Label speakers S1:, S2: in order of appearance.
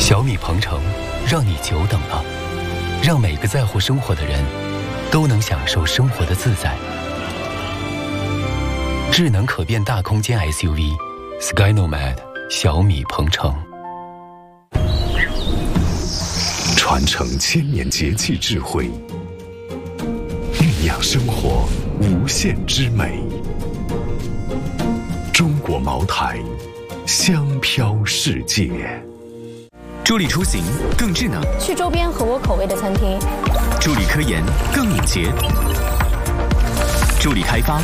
S1: 小米鹏程，让你久等了，让每个在乎生活的人都能享受生活的自在。智能可变大空间 SUV Sky Nomad 小米鹏程，
S2: 传承千年节气智慧，酝酿生活无限之美。中国茅台，香飘世界。
S3: 助力出行更智能，
S4: 去周边合我口味的餐厅；
S3: 助力科研更敏捷，助力开发